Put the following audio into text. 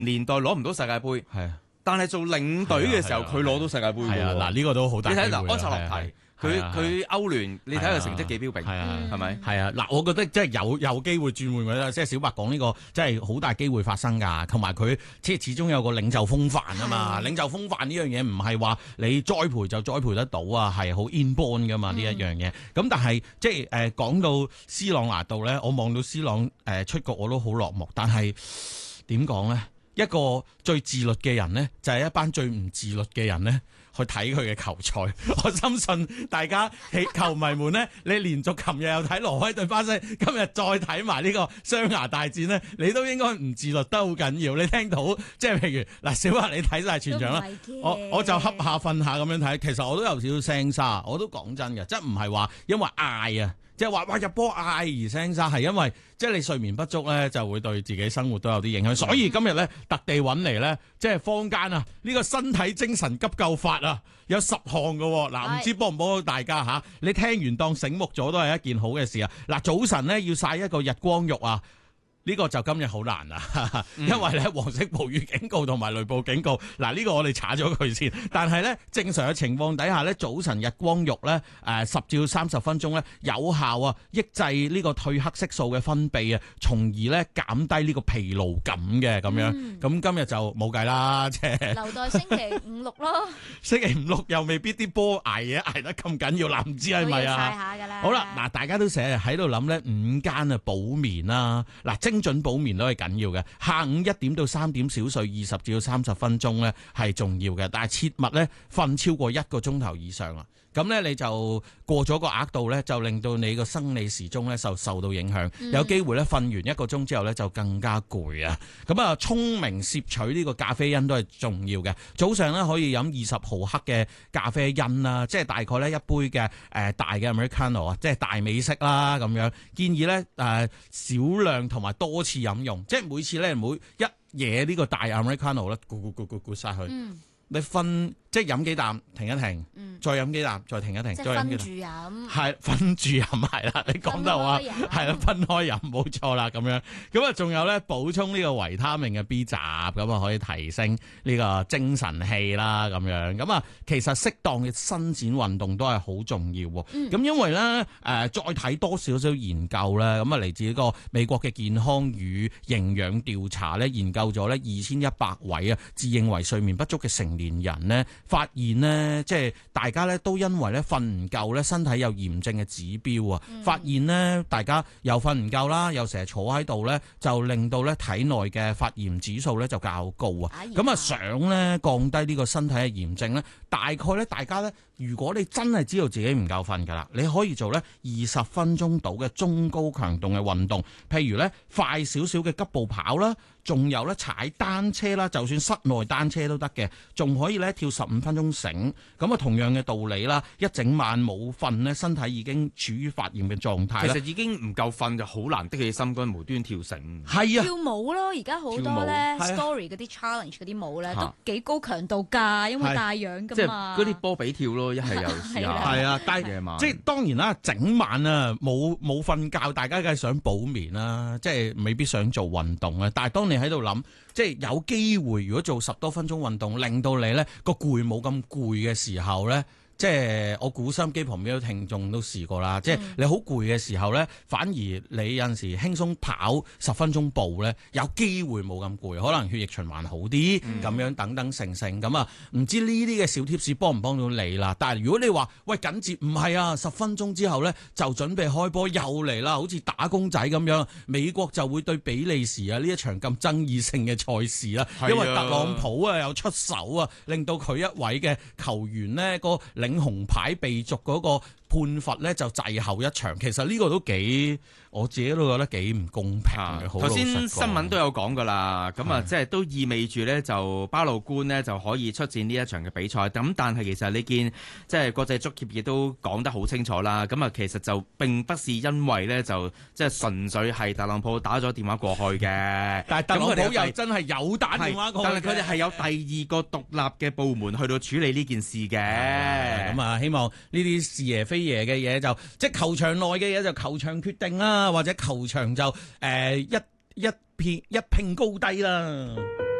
年代攞唔到世界盃， 係啊， 但係做領隊嘅時候佢攞到世界盃㗎係啊， 喎。 嗱呢個都好大機會啦。 你睇嗱安察洛提，佢歐聯，你睇佢成績幾標炳， 係啊， 係咪？ 係啊，嗱，我覺得即係有機會轉換嘅啦，即係小白講呢個，即係好大機會發生㗎，同埋佢即係始終有個領袖風範啊嘛，領袖風範呢樣嘢唔係話你栽培就栽培得到啊，係好 inborn 㗎嘛呢一樣嘢。咁但係即係講到斯朗拿度咧，我望到斯朗出局我都好落寞，但係點講咧？一個最自律嘅人呢，就係一班最唔自律嘅人呢，去睇佢嘅球賽。我深信大家球迷們呢，你連續琴日又睇挪威對巴西，今日再睇埋呢個雙牙大戰呢，你都應該唔自律得好緊要。你聽到即係譬如嗱，小白你睇晒全場啦，我就瞌下瞓下咁樣睇。其實我都有少少聲沙，我都講真嘅，即係唔係話因為嗌啊。即係話哇入波嗌而聲沙，係因為即係你睡眠不足咧，就會對自己生活都有啲影響。所以今日咧特地揾嚟咧，即係坊間啊呢個身體精神急救法啊，有10項嘅嗱，唔知幫唔幫到大家嚇？你聽完當醒目咗都係一件好嘅事啊！嗱，早晨咧要曬一個日光浴啊！呢個就今日好難啦，因為咧黃色暴雨警告同埋雷暴警告，嗱呢個我哋查咗佢先。但係咧正常嘅情況底下咧，早晨日光浴咧10至30分鐘咧有效啊抑制呢個褪黑色素嘅分泌啊，從而咧減低呢個疲勞感嘅咁樣。咁今日就冇計啦，即係留待星期五六咯。 星期五六又未必啲波捱得咁緊要，嗱唔知係咪啊？ 曬下㗎啦。 好啦，嗱大家都成日喺度諗咧午間啊補眠啦，嗱精準補眠都係緊要嘅。下午1點到3點小睡20至30分鐘咧係重要嘅，但係切勿咧瞓超過1個鐘頭以上啦。咁咧你就過咗個額度咧，就令到你個生理時鐘咧受到影響，有機會咧瞓完1個鐘之後咧就更加攰啊！咁啊，聰明攝取呢個咖啡因都係重要嘅。早上咧可以飲20毫克嘅咖啡因啦，即係大概咧一杯嘅大嘅 Americano 啊，即係大美式啦咁樣。建議咧少量同埋多次飲用，即係每次咧唔好一嘢呢個大 Americano 咧咕晒去。你分即係飲幾啖停一停，再飲幾啖再停一停，再飲幾啖。 分住飲。 係分住飲係啦，你講得好啊，係啦，分開飲冇錯啦咁樣。咁啊，仲有咧補充呢個維他命嘅 B 集，咁啊可以提升呢個精神氣啦咁樣。咁啊，其實適當嘅伸展運動都係好重要喎。咁因為咧再睇多少少研究咧，咁啊嚟自呢個美國嘅健康與營養調查咧，研究咗咧2100位啊自認為睡眠不足嘅成年人呢，發現呢，即係大家咧都因為咧瞓唔夠咧，身體有炎症嘅指標啊。發現呢，大家又瞓唔夠啦，又成日坐喺度咧，就令到咧體內嘅發炎指數咧就較高啊。咁啊，想咧降低呢個身體嘅炎症咧，大概咧大家咧，如果你真係知道自己唔夠瞓㗎啦，你可以做咧20分鐘到嘅中高強度嘅運動，譬如咧快少少嘅急步跑啦。仲有咧踩單車啦，就算室內單車都得嘅，仲可以咧跳15分鐘繩。咁啊，同樣嘅道理啦，一整晚冇瞓咧，身體已經處於發炎嘅狀態啦。 其實已經唔夠瞓就好難的起心肝無端跳繩。 係啊， 跳舞咯，而家好多咧 story 嗰啲 challenge 嗰啲舞咧都幾高強度㗎，因為帶氧㗎嘛。 即係嗰啲波比跳咯，一係又試下。 係啊，但係即係當然啦，整晚啊冇瞓覺，大家梗係想補眠啦，即係未必想做運動啊。但係當你喺度諗，即係有機會，如果做10多分鐘運動，令到你咧個攰冇咁攰嘅時候咧。即係我估收音機旁邊嘅聽眾都試過啦，即係你好攰嘅時候咧，反而你有陣時輕鬆跑10分鐘步咧，有機會冇咁攰，可能血液循環好啲，咁樣等等成咁啊，唔知呢啲嘅小貼士幫唔幫到你啦？但係如果你話喂緊接唔係啊，10分鐘之後咧就準備開波又嚟啦，好似打工仔咁樣，美國就會對比利時啊呢一場咁爭議性嘅賽事啦，因為特朗普啊有出手啊，令到佢一位嘅球員呢個領紅牌被逐嗰個判罰咧就滯後一場，其實呢個都幾，我自己都覺得幾唔公平嘅。頭先新聞都有講噶啦，咁啊即係都意味住咧就巴魯官呢就可以出戰呢一場嘅比賽。咁但係其實你見即係國際足協亦都講得好清楚啦。咁啊其實就並不是因為咧就即係純粹係特朗普打咗電話過去嘅， 但係特朗普又真係有打電話過去， 但係佢哋係有第二個獨立嘅部門去到處理呢件事嘅。 咁啊，希望呢啲是爺非爺嘅嘢就即係球場內嘅嘢就球場決定啦，或者球場就一拼高低啦。